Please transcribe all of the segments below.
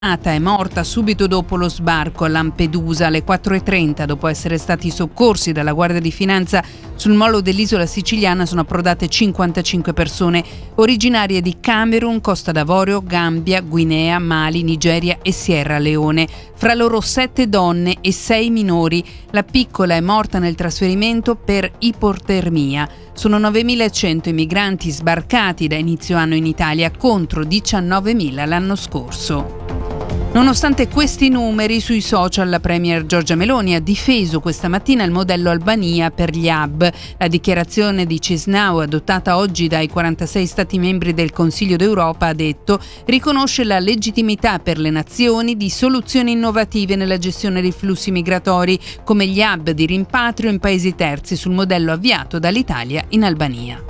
È morta subito dopo lo sbarco a Lampedusa alle 4:30. Dopo essere stati soccorsi dalla Guardia di Finanza sul molo dell'isola siciliana sono approdate 55 persone originarie di Camerun, Costa d'Avorio, Gambia, Guinea, Mali, Nigeria e Sierra Leone. Fra loro 7 donne e 6 minori. La piccola è morta nel trasferimento per ipotermia. Sono 9.100 i migranti sbarcati da inizio anno in Italia contro 19.000 l'anno scorso. Nonostante questi numeri, sui social la premier Giorgia Meloni ha difeso questa mattina il modello Albania per gli hub. La dichiarazione di Chisinau, adottata oggi dai 46 Stati membri del Consiglio d'Europa, ha detto, riconosce la legittimità per le nazioni di soluzioni innovative nella gestione dei flussi migratori, come gli hub di rimpatrio in paesi terzi sul modello avviato dall'Italia in Albania.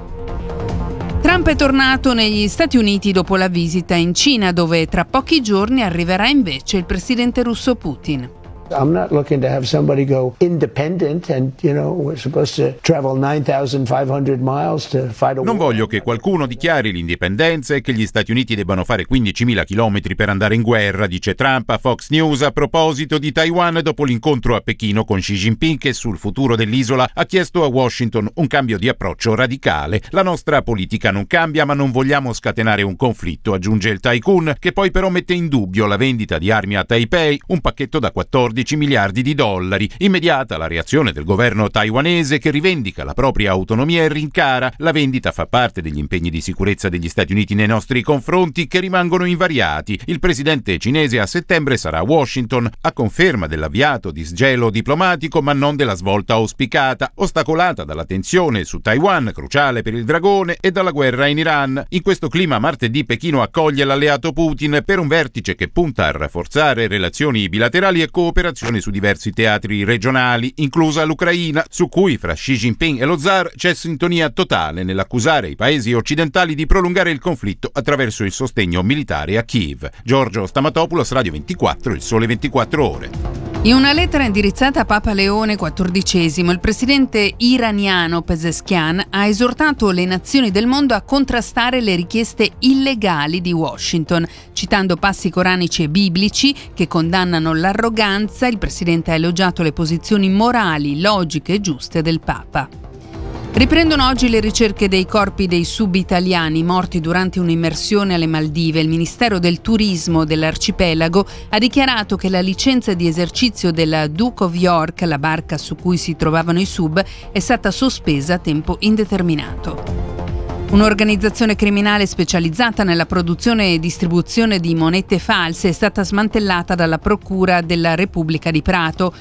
Trump è tornato negli Stati Uniti dopo la visita in Cina, dove tra pochi giorni arriverà invece il presidente russo Putin. I'm not looking to have somebody go independent and, we're supposed to travel 9,500 miles to fight a war. Non voglio che qualcuno dichiari l'indipendenza e che gli Stati Uniti debbano fare 15.000 chilometri per andare in guerra, dice Trump a Fox News a proposito di Taiwan dopo l'incontro a Pechino con Xi Jinping, che sul futuro dell'isola ha chiesto a Washington un cambio di approccio radicale. La nostra politica non cambia, ma non vogliamo scatenare un conflitto, aggiunge il tycoon, che poi però mette in dubbio la vendita di armi a Taipei, un pacchetto da 14 miliardi di dollari. Immediata la reazione del governo taiwanese, che rivendica la propria autonomia e rincara: la vendita fa parte degli impegni di sicurezza degli Stati Uniti nei nostri confronti, che rimangono invariati. Il presidente cinese a settembre sarà a Washington, a conferma dell'avviato disgelo diplomatico, ma non della svolta auspicata, ostacolata dalla tensione su Taiwan, cruciale per il dragone, e dalla guerra in Iran. In questo clima martedì Pechino accoglie l'alleato Putin per un vertice che punta a rafforzare relazioni bilaterali e cooperazione su diversi teatri regionali, inclusa l'Ucraina, su cui fra Xi Jinping e lo zar c'è sintonia totale nell'accusare i paesi occidentali di prolungare il conflitto attraverso il sostegno militare a Kiev. Giorgio Stamatopoulos, Radio 24, Il Sole 24 Ore. In una lettera indirizzata a Papa Leone XIV, il presidente iraniano Pezeshkian ha esortato le nazioni del mondo a contrastare le richieste illegali di Washington. Citando passi coranici e biblici che condannano l'arroganza, il presidente ha elogiato le posizioni morali, logiche e giuste del Papa. Riprendono oggi le ricerche dei corpi dei sub-italiani morti durante un'immersione alle Maldive. Il Ministero del Turismo dell'arcipelago ha dichiarato che la licenza di esercizio della Duke of York, la barca su cui si trovavano i sub, è stata sospesa a tempo indeterminato. Un'organizzazione criminale specializzata nella produzione e distribuzione di monete false è stata smantellata dalla Procura della Repubblica di Prato.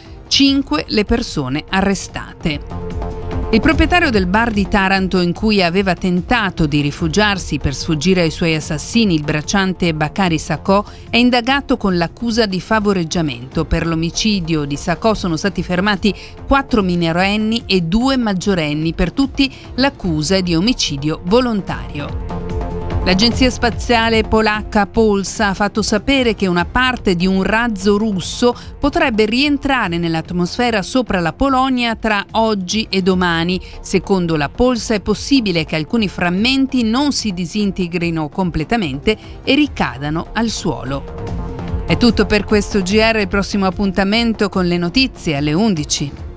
5 le persone arrestate. Il proprietario del bar di Taranto in cui aveva tentato di rifugiarsi per sfuggire ai suoi assassini, il bracciante Bakary Sacco, è indagato con l'accusa di favoreggiamento. Per l'omicidio di Sacco sono stati fermati 4 minorenni e 2 maggiorenni, per tutti l'accusa è di omicidio volontario. L'agenzia spaziale polacca Polsa ha fatto sapere che una parte di un razzo russo potrebbe rientrare nell'atmosfera sopra la Polonia tra oggi e domani. Secondo la Polsa è possibile che alcuni frammenti non si disintegrino completamente e ricadano al suolo. È tutto per questo GR, il prossimo appuntamento con le notizie alle 11.